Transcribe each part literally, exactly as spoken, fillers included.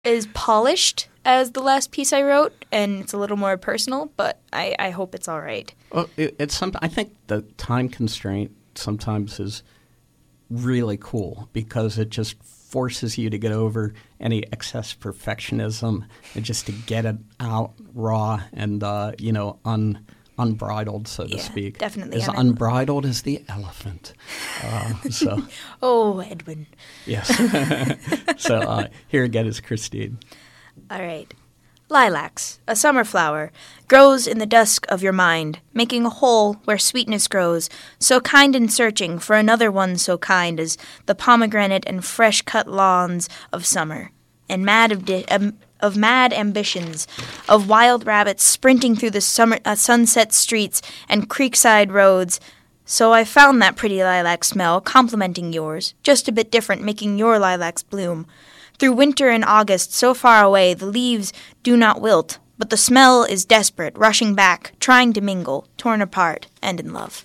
as polished as the last piece I wrote, and it's a little more personal, but I, I hope it's all right. Well, it, it's some. I think the time constraint sometimes is really cool because it just forces you to get over any excess perfectionism and just to get it out raw and uh, you know un. unbridled, so to yeah, speak. Definitely. As I'm unbridled as the elephant. Uh, so, oh, Edwin. Yes. so uh, here again is Christine. All right. Lilacs, a summer flower, grows in the dusk of your mind, making a hole where sweetness grows, so kind and searching for another one so kind as the pomegranate and fresh-cut lawns of summer, and mad of di- um, of mad ambitions, of wild rabbits sprinting through the summer uh, sunset streets and creekside roads. So I found that pretty lilac smell, complementing yours, just a bit different, making your lilacs bloom. Through winter and August, so far away, the leaves do not wilt, but the smell is desperate, rushing back, trying to mingle, torn apart, and in love.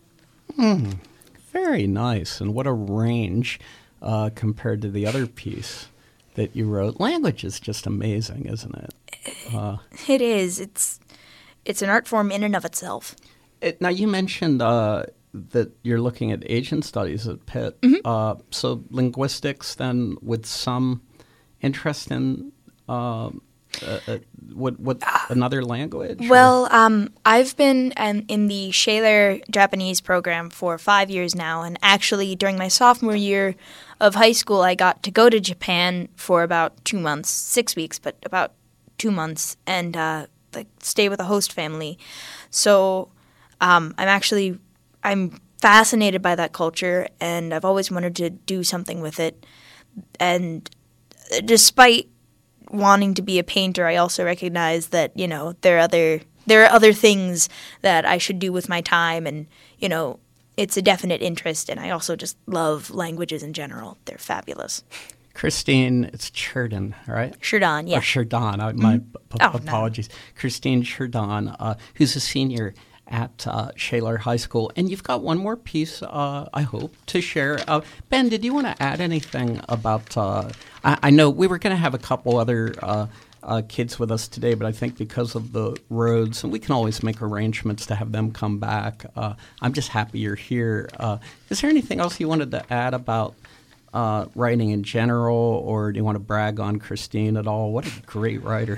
Mm, very nice, and what a range uh, compared to the other piece that you wrote. Language is just amazing, isn't it? Uh, it is. It's it's an art form in and of itself. It, now, you mentioned uh, that you're looking at Asian studies at Pitt. Mm-hmm. Uh, so linguistics, then, with some interest in uh, uh, uh, what, what another language? Well, um, I've been um, in the Shaler Japanese program for five years now, and actually during my sophomore year of high school, I got to go to Japan for about two months, six weeks, but about two months, and uh, like stay with a host family. So um, I'm actually I'm fascinated by that culture, and I've always wanted to do something with it. And despite wanting to be a painter, I also recognize that you know there are other there are other things that I should do with my time, and you know. It's a definite interest, and I also just love languages in general. They're fabulous. Christine, it's Churdan, right? Churdan, yeah. Or Churdan, I, my Mm-hmm. p- p- oh, apologies. No. Christine Churdan, uh, who's a senior at uh, Shaler High School. And you've got one more piece, uh, I hope, to share. Uh, Ben, did you want to add anything about uh, – I, I know we were going to have a couple other uh, – Uh, kids with us today, but I think because of the roads, and we can always make arrangements to have them come back. Uh, I'm just happy you're here. Uh, is there anything else you wanted to add about uh, writing in general, or do you want to brag on Christine at all? What a great writer.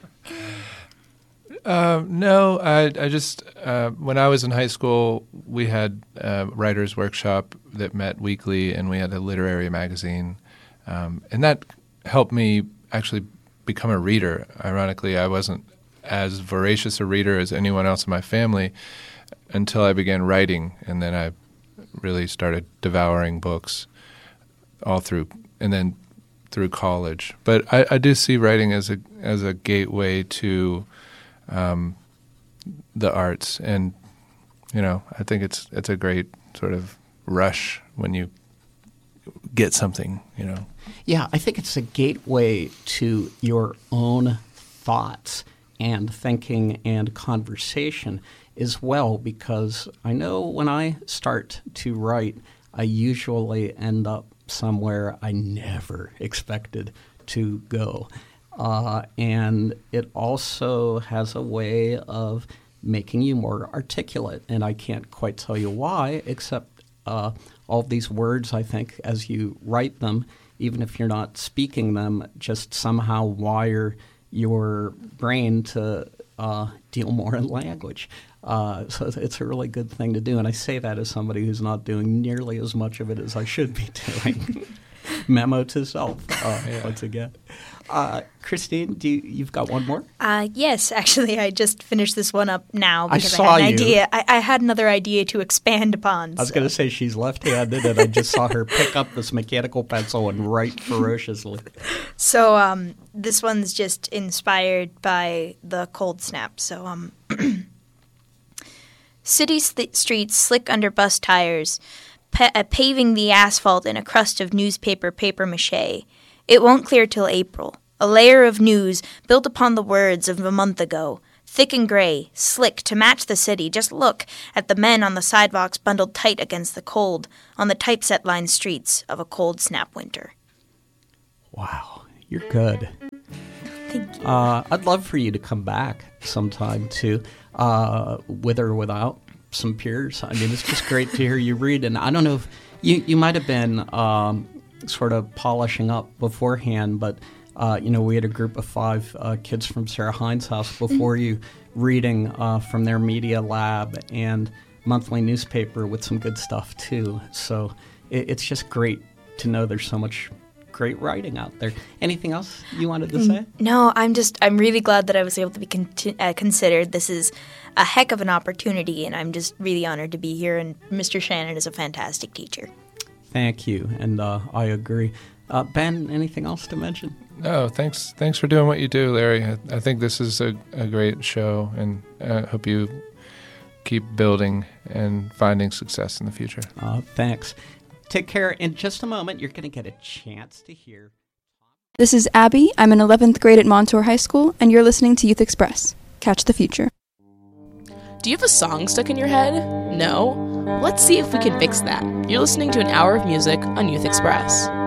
Uh, no, I, I just, uh, when I was in high school, we had a writer's workshop that met weekly, and we had a literary magazine, um, and that helped me actually become a reader. Ironically, I wasn't as voracious a reader as anyone else in my family until I began writing, and then I really started devouring books all through, and then through college. But I, I do see writing as a as a gateway to um, the arts, and you know, I think it's it's a great sort of rush when you get something, you know. Yeah, I think it's a gateway to your own thoughts and thinking and conversation as well, because I know when I start to write, I usually end up somewhere I never expected to go. Uh, and it also has a way of making you more articulate, and I can't quite tell you why, except uh, all of these words, I think, as you write them, even if you're not speaking them, just somehow wire your brain to uh, deal more in language. Uh, so it's a really good thing to do. And I say that as somebody who's not doing nearly as much of it as I should be doing. Memo to self, uh, yeah. once again. Uh, Christine, do you, you've got one more? Uh, yes, actually, I just finished this one up now because I, saw I had an you. idea. I, I had another idea to expand upon. I was so. going to say she's left-handed, and I just saw her pick up this mechanical pencil and write ferociously. So um, this one's just inspired by the cold snap. So um, city st- streets slick under bus tires, pa- uh, paving the asphalt in a crust of newspaper papier-mâché. It won't clear till April. A layer of news built upon the words of a month ago. Thick and gray, slick, to match the city. Just look at the men on the sidewalks bundled tight against the cold on the typeset-lined streets of a cold snap winter. Wow. You're good. Thank you. Uh, I'd love for you to come back sometime too, uh, with or without some peers. I mean, it's just great to hear you read. And I don't know if you, you might have been um, sort of polishing up beforehand, but uh, you know, we had a group of five uh, kids from Sarah Hines' house before you reading uh, from their media lab and monthly newspaper with some good stuff too. So it, it's just great to know there's so much great writing out there. Anything else you wanted to say? No, I'm just, I'm really glad that I was able to be con- uh, considered. This is a heck of an opportunity, and I'm just really honored to be here, and Mister Shannon is a fantastic teacher. Thank you, and uh, I agree. Uh, Ben, anything else to mention? No, thanks Thanks for doing what you do, Larry. I, I think this is a, a great show, and I hope you keep building and finding success in the future. Uh, thanks. Take care. In just a moment, you're going to get a chance to hear. This is Abby. I'm in eleventh grade at Montour High School, and you're listening to Youth Express. Catch the future. Do you have a song stuck in your head? No? Let's see if we can fix that. You're listening to an hour of music on Youth Express.